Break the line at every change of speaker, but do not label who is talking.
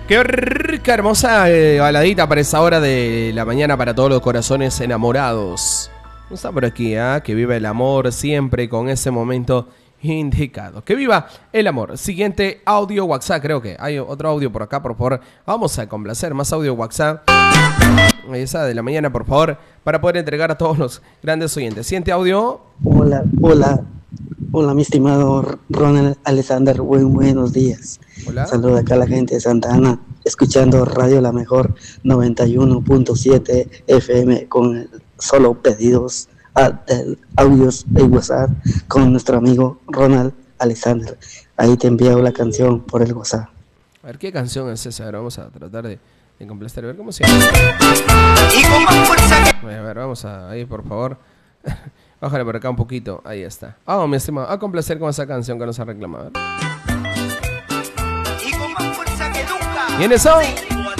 Qué rica, hermosa baladita para esa hora de la mañana para todos los corazones enamorados. No está por aquí, que viva el amor siempre con ese momento indicado. Que viva el amor. Siguiente audio WhatsApp, creo que hay otro audio por acá, por favor. Vamos a complacer más audio WhatsApp. Esa de la mañana, por favor, para poder entregar a todos los grandes oyentes. Siguiente audio.
Hola, hola. Hola, mi estimado Ronald Alexander, buenos días.
Hola.
Saluda acá a la gente de Santa Ana, escuchando Radio La Mejor 91.7 FM con solo pedidos de audios de WhatsApp con nuestro amigo Ronald Alexander. Ahí te envío la canción por el WhatsApp.
A ver, ¿qué canción es esa? Ahora vamos a tratar de complacer. A ver, ¿cómo se llama? A ver, vamos a ir, por favor. Bájale por acá un poquito. Ahí está. Mi estimado, a complacer con esa canción que nos ha reclamado. ¿Quiénes son?